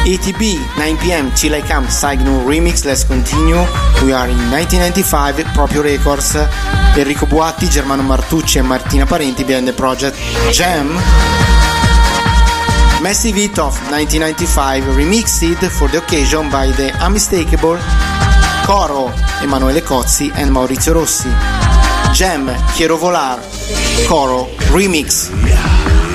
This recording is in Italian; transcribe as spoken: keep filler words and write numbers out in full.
E T B, nine p.m. Till I Come, Signal Remix, Let's Continue. We are in nineteen ninety-five, Proprio Records. Enrico Buatti, Germano Martucci e Martina Parenti behind the project Jam. Massive Hit of nineteen ninety-five, remixed for the occasion by the unmistakable Coro, Emanuele Cozzi and Maurizio Rossi. Jam, Quiero Volar, Coro, remix.